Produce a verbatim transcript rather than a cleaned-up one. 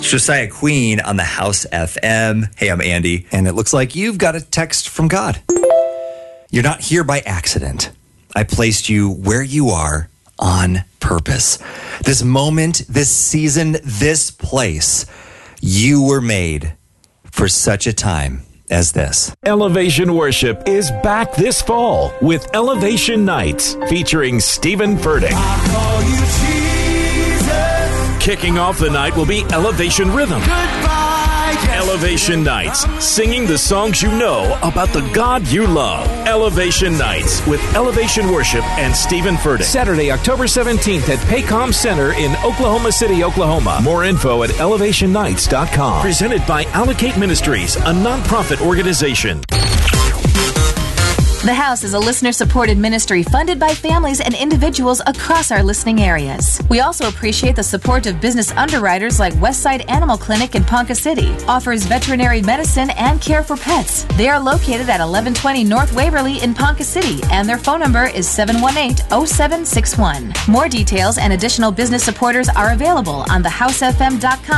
Josiah Queen on the House F M. Hey, I'm Andy. And it looks like you've got a text from God. You're not here by accident. I placed you where you are on purpose. This moment, this season, this place, you were made for such a time as this. Elevation Worship is back this fall with Elevation Nights featuring Stephen Furtick. Kicking off the night will be Elevation Rhythm. Goodbye, Elevation Nights, singing the songs you know about the God you love. Elevation Nights with Elevation Worship and Stephen Furtick. Saturday, October seventeenth at Paycom Center in Oklahoma City, Oklahoma. More info at elevation nights dot com. Presented by Allocate Ministries, a nonprofit organization. The House is a listener-supported ministry funded by families and individuals across our listening areas. We also appreciate the support of business underwriters like Westside Animal Clinic in Ponca City, offers veterinary medicine and care for pets. They are located at eleven twenty North Waverly in Ponca City, and their phone number is seven one eight, zero seven six one. More details and additional business supporters are available on the house f m dot com